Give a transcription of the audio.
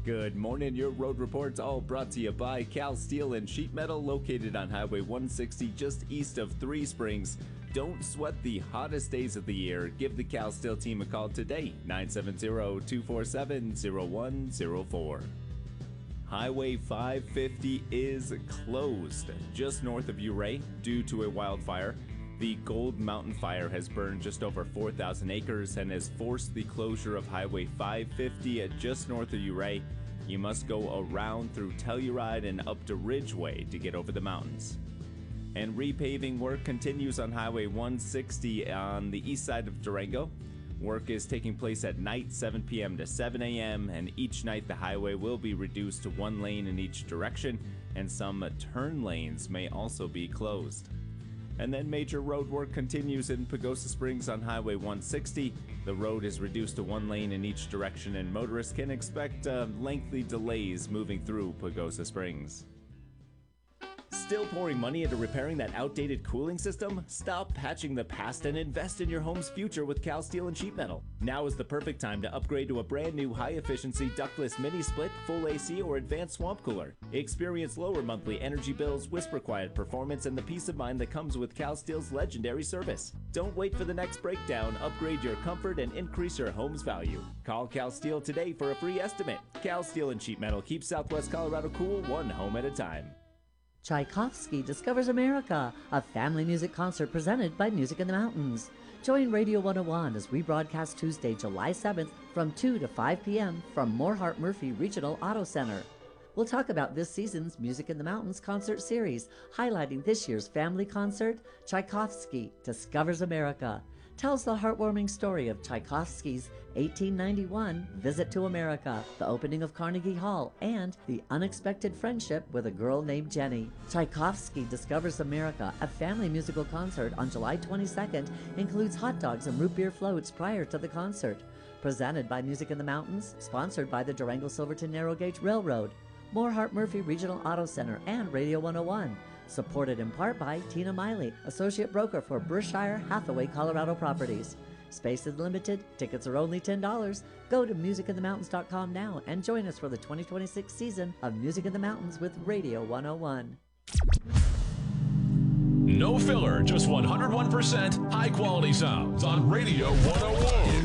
Good morning, your road reports all brought to you by Cal Steel and Sheet Metal, located on Highway 160 just east of Three Springs. Don't sweat the hottest days of the year. Give the Cal Steel team a call today, 970-247-0104. Highway 550 is closed just north of Ouray due to a wildfire. The Gold Mountain Fire has burned just over 4,000 acres and has forced the closure of Highway 550 just north of Ouray. You must go around through Telluride and up to Ridgeway to get over the mountains. And repaving work continues on Highway 160 on the east side of Durango. Work is taking place at night, 7 p.m. to 7 a.m., and each night the highway will be reduced to one lane in each direction, and some turn lanes may also be closed. And then major road work continues in Pagosa Springs on Highway 160. The road is reduced to one lane in each direction, and motorists can expect lengthy delays moving through Pagosa Springs. Still pouring money into repairing that outdated cooling system? Stop patching the past and invest in your home's future with Cal Steel and Sheet Metal. Now is the perfect time to upgrade to a brand new high-efficiency ductless mini-split, full AC, or advanced swamp cooler. Experience lower monthly energy bills, whisper-quiet performance, and the peace of mind that comes with Cal Steel's legendary service. Don't wait for the next breakdown. Upgrade your comfort and increase your home's value. Call Cal Steel today for a free estimate. Cal Steel and Sheet Metal keep Southwest Colorado cool, one home at a time. Tchaikovsky Discovers America, a family music concert presented by Music in the Mountains. Join Radio 101 as we broadcast Tuesday, July 7th from 2 to 5 p.m. from Moorhart Murphy Regional Auto Center. We'll talk about this season's Music in the Mountains concert series, highlighting this year's family concert, Tchaikovsky Discovers America. Tells the heartwarming story of Tchaikovsky's 1891 visit to America, the opening of Carnegie Hall, and the unexpected friendship with a girl named Jenny. Tchaikovsky Discovers America, a family musical concert on July 22nd, includes hot dogs and root beer floats prior to the concert. Presented by Music in the Mountains, sponsored by the Durango-Silverton Narrow Gauge Railroad, Moorhart Murphy Regional Auto Center, and Radio 101. Supported in part by Tina Miley, Associate Broker for Berkshire Hathaway Colorado Properties. Space is limited. Tickets are only $10. Go to musicinthemountains.com now and join us for the 2026 season of Music in the Mountains with Radio 101. No filler, just 101% high quality sounds on Radio 101.